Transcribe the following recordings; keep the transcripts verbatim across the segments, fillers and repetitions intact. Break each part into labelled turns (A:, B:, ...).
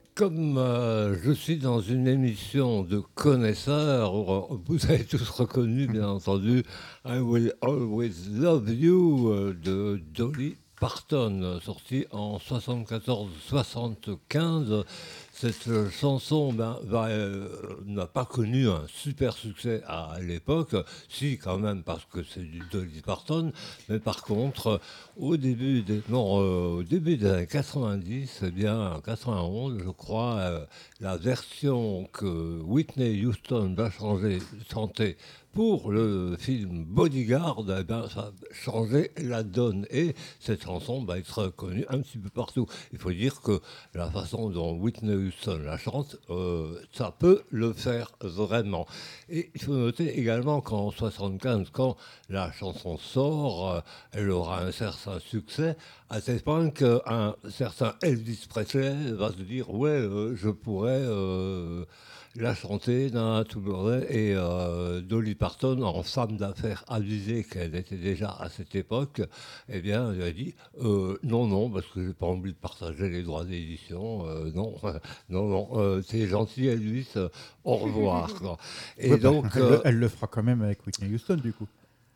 A: Comme euh, je suis dans une émission de connaisseurs, euh, vous avez tous reconnu, bien entendu, I Will Always Love You euh, de Dolly Parton, sorti en soixante-quatorze soixante-quinze. Cette euh, chanson ben, va, euh, n'a pas connu un super succès à l'époque, si quand même parce que c'est du Dolly Parton, mais par contre, au début des, non, euh, au début des années quatre-vingt-dix, eh bien, en quatre-vingt-onze, je crois, euh, la version que Whitney Houston va changer, chanter pour le film Bodyguard, eh ben, ça a changé la donne. Et cette chanson va être connue un petit peu partout. Il faut dire que la façon dont Whitney Houston la chante, euh, ça peut le faire vraiment. Et il faut noter également qu'en soixante-quinze, quand la chanson sort, euh, elle aura un certain succès, à tel point qu'un certain Elvis Presley va se dire ouais, euh, je pourrais euh, la chanter dans tout le monde. Et euh, Dolly Parton, en femme d'affaires avisée qu'elle était déjà à cette époque, eh bien, elle a dit euh, non, non, parce que j'ai pas envie de partager les droits d'édition. Euh, non, non, non, euh, c'est gentil, Elvis. euh, au revoir. Quoi. Et
B: Ouais, bah,
A: donc,
B: elle,
A: euh,
B: le, elle le fera quand même avec Whitney Houston, du coup.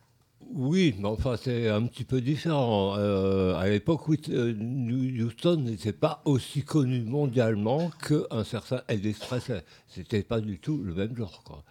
A: oui, mais enfin, c'est un petit peu différent. Euh, à l'époque, Whit- euh, Houston n'était pas aussi connu mondialement qu'un certain Elvis Presley. C'était pas du tout le même genre, quoi.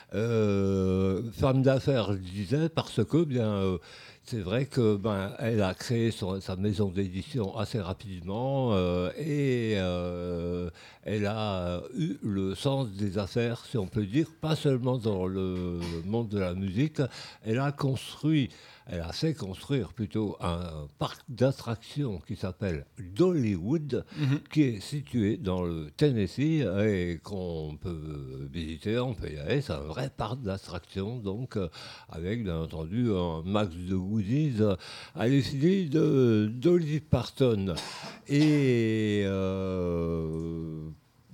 A: Euh, femme d'affaires, je disais, parce que bien, euh, c'est vrai que ben, elle a créé son- sa maison d'édition assez rapidement euh, et euh, elle a eu le sens des affaires, si on peut dire, pas seulement dans le monde de la musique. Elle a construit, elle a fait construire plutôt un parc d'attractions qui s'appelle Dollywood,
C: Mhm.
A: qui est situé dans le Tennessee et qu'on peut visiter, on peut y aller. C'est un vrai parc d'attractions, donc euh, avec bien entendu un max de goodies euh, à l'effigie de Dolly Parton. Et euh,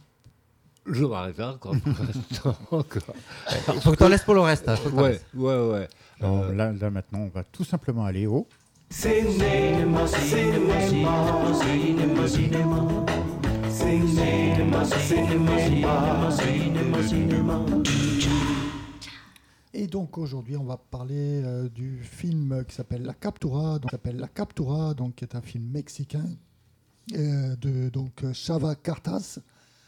A: je m'arrête là, quoi, pour l'instant. quoi.
C: Il
A: Parce
C: faut que tu en
A: que-
C: laisses pour le reste. hein, faut que t'en
A: Ouais,
C: laisses.
A: ouais, ouais.
B: Alors,
A: Euh,
B: là, là, maintenant, on va tout simplement aller au...
D: Cinéma, cinéma, cinéma, cinéma. Cinéma, cinéma, cinéma, cinéma.
E: Et donc aujourd'hui, on va parler euh, du film qui s'appelle La Captura, donc, qui s'appelle La Captura, donc qui est un film mexicain euh, de donc Chava Cartas.